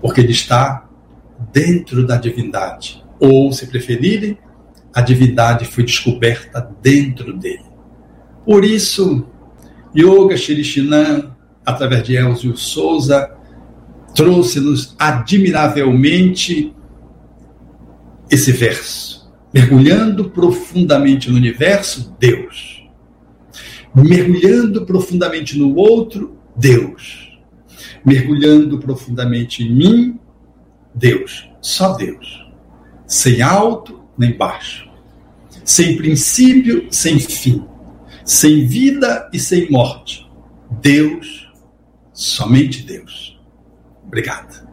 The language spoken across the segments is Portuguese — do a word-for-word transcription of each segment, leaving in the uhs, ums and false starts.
porque ele está dentro da divindade. Ou, se preferirem, a divindade foi descoberta dentro dele. Por isso, Yoga Shirixinan, através de Elzio Souza, trouxe-nos admiravelmente esse verso. Mergulhando profundamente no universo, Deus. Mergulhando profundamente no outro, Deus. Mergulhando profundamente em mim, Deus. Só Deus. Sem alto nem baixo. Sem princípio, sem fim. Sem vida e sem morte. Deus, somente Deus. Obrigado.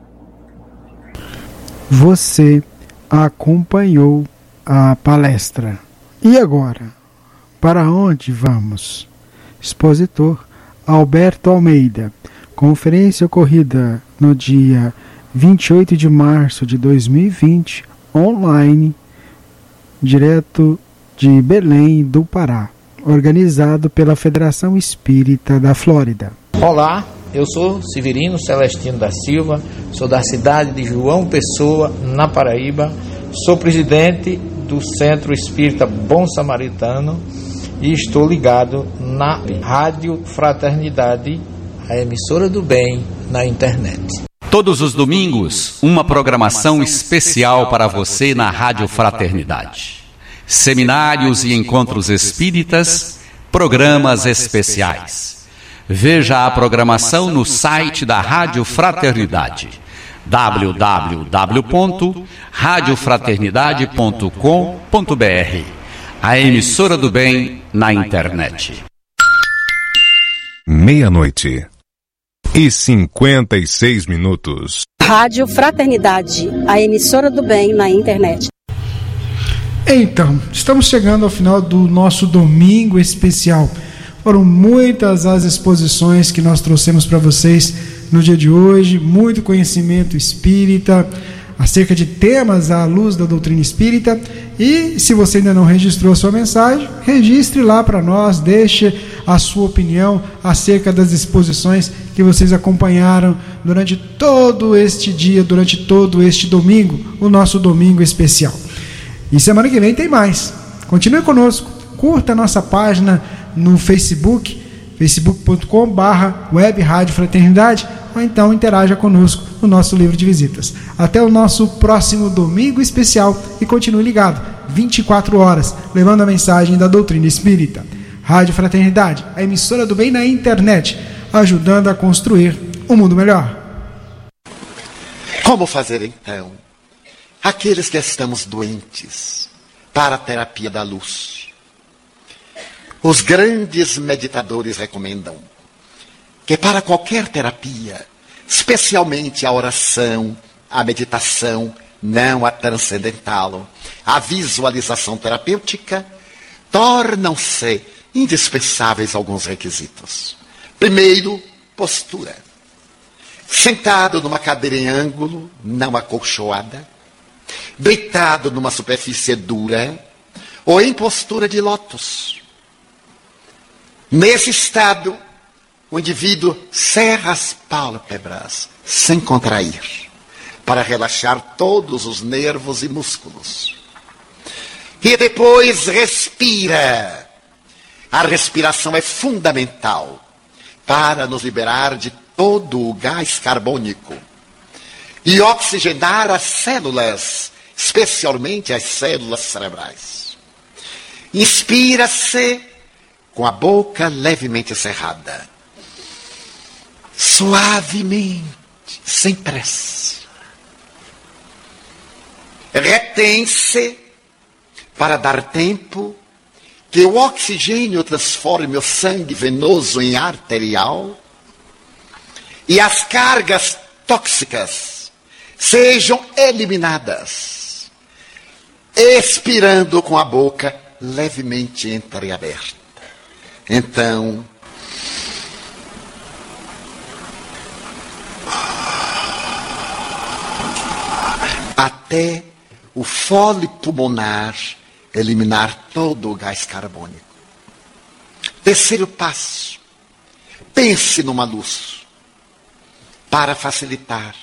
Você acompanhou a palestra. E agora? Para onde vamos? Expositor Alberto Almeida. Conferência ocorrida no dia vinte e oito de março de dois mil e vinte, online, direto de Belém do Pará, organizado pela Federação Espírita da Flórida. Olá, eu sou Severino Celestino da Silva, sou da cidade de João Pessoa, na Paraíba, sou presidente do Centro Espírita Bom Samaritano e estou ligado na Rádio Fraternidade, a emissora do bem na internet. Todos os domingos, uma programação especial para você na Rádio Fraternidade. Seminários e encontros espíritas, programas especiais. Veja a programação no site da Rádio Fraternidade, w w w ponto rádio fraternidade ponto com ponto b r, a emissora do bem na internet. Meia-noite e cinquenta e seis minutos. Rádio Fraternidade, a emissora do bem na internet. Então, estamos chegando ao final do nosso domingo especial. Foram muitas as exposições que nós trouxemos para vocês no dia de hoje, muito conhecimento espírita, acerca de temas à luz da doutrina espírita. E se você ainda não registrou a sua mensagem, registre lá para nós, deixe a sua opinião acerca das exposições que vocês acompanharam durante todo este dia, durante todo este domingo, o nosso domingo especial. E semana que vem tem mais. Continue conosco, curta a nossa página no Facebook, facebook ponto com barra web rádio fraternidade, ou então interaja conosco no nosso livro de visitas. Até o nosso próximo domingo especial e continue ligado, vinte e quatro horas, levando a mensagem da doutrina espírita. Rádio Fraternidade, a emissora do bem na internet, ajudando a construir um mundo melhor. Como fazer então aqueles que estamos doentes para a terapia da luz? Os grandes meditadores recomendam que para qualquer terapia, especialmente a oração, a meditação, não a transcendental, a visualização terapêutica, tornam-se indispensáveis alguns requisitos. Primeiro, postura. Sentado numa cadeira em ângulo, não acolchoada, deitado numa superfície dura, ou em postura de lótus. Nesse estado, o indivíduo cerra as pálpebras sem contrair, para relaxar todos os nervos e músculos. E depois respira. A respiração é fundamental para nos liberar de todo o gás carbônico e oxigenar as células, especialmente as células cerebrais. Inspira-se com a boca levemente cerrada, suavemente, sem pressa. Retém-se para dar tempo que o oxigênio transforme o sangue venoso em arterial e as cargas tóxicas sejam eliminadas, expirando com a boca levemente entreaberta. Então, até o fole pulmonar eliminar todo o gás carbônico. Terceiro passo, pense numa luz para facilitar